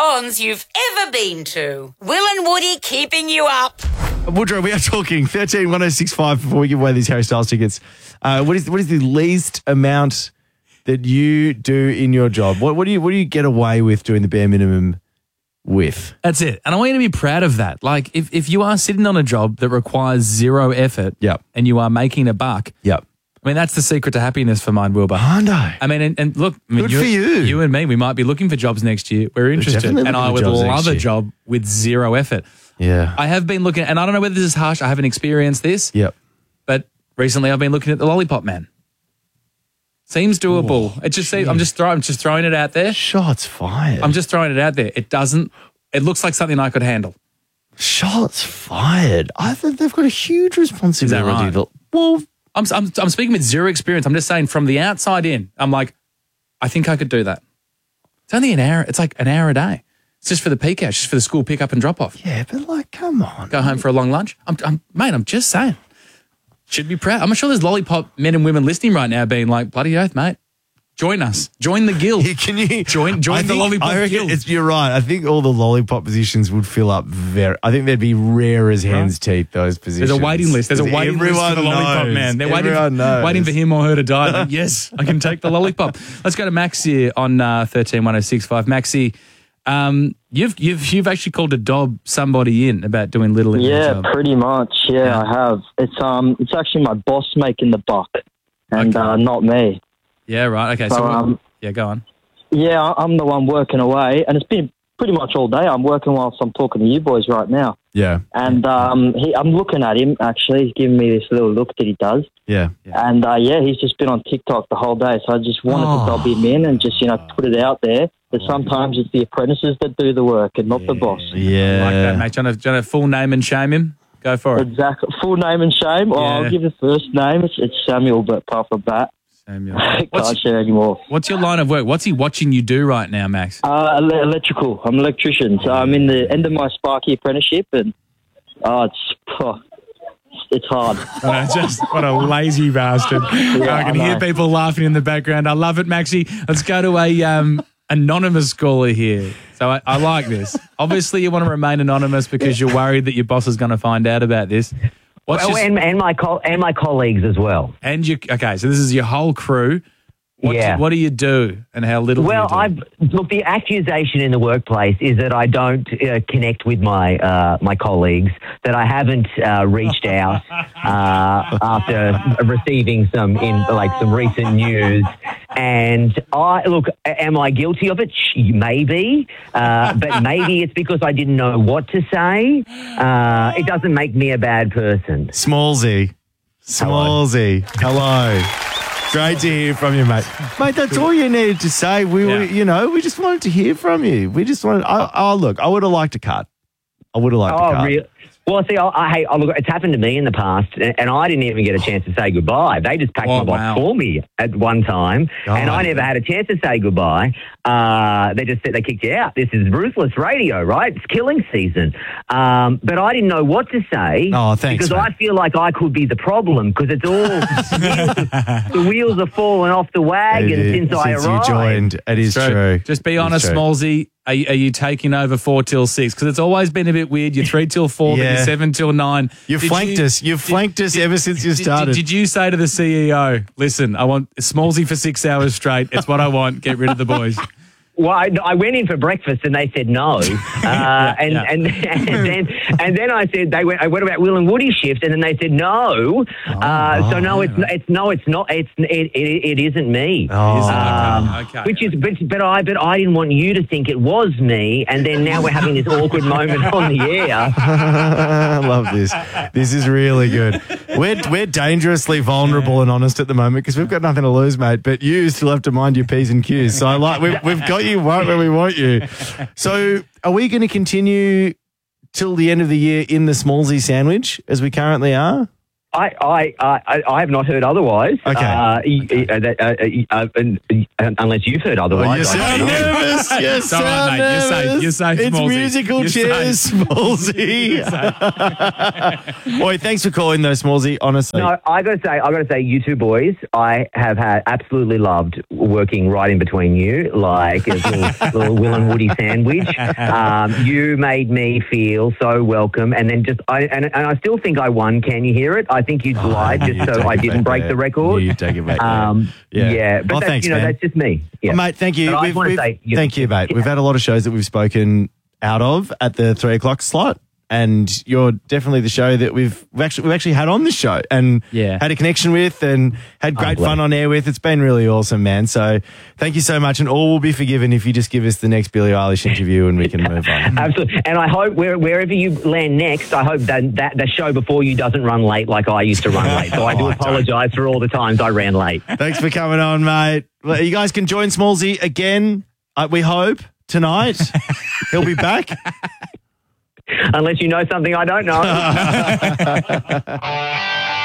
cons you've ever been to. Will and Woody keeping you up. Woodrow, we are talking 13-1065 before we give away these Harry Styles tickets. What is the least amount that you do in your job? What do you get away with doing the bare minimum with? That's it. And I want you to be proud of that. Like, if you are sitting on a job that requires zero effort and you are making a buck, I mean, that's the secret to happiness for mine, Wilbur. Hondo. I mean, and look, good for you. You and me, we might be looking for jobs next year. We're interested. And I would love a job with zero effort. Yeah. I have been looking, and I don't know whether this is harsh. I haven't experienced this. Yep. But recently I've been looking at the Lollipop Man. Seems doable. It just seems, I'm just throwing it out there. Shots fired. I'm just throwing it out there. It looks like something I could handle. Shots fired. I think they've got a huge responsibility. Is that right? Well, I'm speaking with zero experience. I'm just saying from the outside in, I'm like, I think I could do that. It's only an hour. It's like an hour a day. It's just for the peak hours, just for the school pick up and drop off. Yeah, but like, come on. Go home for a long lunch. I'm just saying. Should be proud. I'm sure there's Lollipop men and women listening right now being like, bloody oath, mate. Join us. Join the guild. Can you join the Lollipop guild? You're right. I think all the Lollipop positions would fill up I think they'd be rare as hen's teeth, those positions. There's a waiting list. There's a waiting list for the Lollipop man. They're waiting for him or her to die. Like, yes, I can take the Lollipop. Let's go to Max here on 13-1065. Maxie, you've actually called a dob somebody in about doing little in your job. Yeah, pretty much. Yeah, I have. It's actually my boss making the buck and not me. Yeah, right. Okay, so go on. Yeah, I'm the one working away, and it's been pretty much all day. I'm working whilst I'm talking to you boys right now. Yeah. And I'm looking at him, actually. He's giving me this little look that he does. Yeah. And, he's just been on TikTok the whole day, so I just wanted to dob him in and just, put it out there that sometimes it's the apprentices that do the work and not the boss. Yeah. I like that, mate. Do you want to full name and shame him? Go for it. Exactly. Full name and shame? I'll give the first name. It's Samuel, but apart from that, I can't share anymore. What's your line of work? What's he watching you do right now, Max? Electrical. I'm an electrician. So I'm in the end of my Sparky apprenticeship, and it's hard. What a lazy bastard. I can hear people laughing in the background. I love it, Maxie. Let's go to a anonymous caller here. So I like this. Obviously, you want to remain anonymous because you're worried that your boss is going to find out about this. And my colleagues as well. Okay, so this is your whole crew. What do you do and how little do you do? Look, the accusation in the workplace is that I don't connect with my colleagues, that I haven't reached out after receiving some recent news. And am I guilty of it? Maybe, but maybe it's because I didn't know what to say. It doesn't make me a bad person. Smallsy. Hello. Great to hear from you, mate. Mate, that's all you needed to say. We just wanted to hear from you. We just wanted. Look, I would have liked a cut. Really? Well, see, look, it's happened to me in the past, and I didn't even get a chance to say goodbye. They just packed my box for me at one time, and I never had a chance to say goodbye. They kicked you out. This is ruthless radio, right? It's killing season. But I didn't know what to say. Oh, thanks, because man. I feel like I could be the problem because it's all the wheels are falling off the wagon since I arrived. You joined, it is true. Just be honest, Smallsy. Are you taking over 4 till 6? Because it's always been a bit weird. You're 3 till 4, then you're 7 till 9. You've flanked us ever since you started. Did you say to the CEO, listen, I want Smallsy for 6 hours straight. It's what I want. Get rid of the boys. Well, I went in for breakfast and they said no, and then I said I went about Will and Woody shift and then they said no. It isn't me. Okay. But I didn't want you to think it was me, and then now we're having this awkward moment on the air. I love this. This is really good. We're dangerously vulnerable and honest at the moment because we've got nothing to lose, mate. But you still have to mind your P's and Q's. So we've got you right where we want you. So are we going to continue till the end of the year in the Smallsy sandwich as we currently are? I have not heard otherwise. Okay. Unless you've heard otherwise. You sound nervous. You sound nervous. You're safe, It's Smallsy. musical You're chairs, Smallsy. Boy, thanks for calling though, Smallsy. Honestly. No, I gotta say, you two boys, I have absolutely loved working right in between you, like a little Will and Woody sandwich. You made me feel so welcome, and then I still think I won. Can you hear it? I think you lied just so I didn't break the record. You take it back. Yeah, but thanks, man. that's just me. Yeah. Well, mate, thank you. But I want to say, thank you, mate. We've had a lot of shows that we've spoken out of at the 3 o'clock slot. And you're definitely the show that we've actually had on this show and had a connection with and had great fun on air with. It's been really awesome, man. So thank you so much. And all will be forgiven if you just give us the next Billie Eilish interview and we can move on. Absolutely. And I hope wherever you land next, I hope that the show before you doesn't run late like I used to run late. So I do apologise for all the times I ran late. Thanks for coming on, mate. Well, you guys can join Smallsy again, we hope, tonight. He'll be back. Unless you know something I don't know.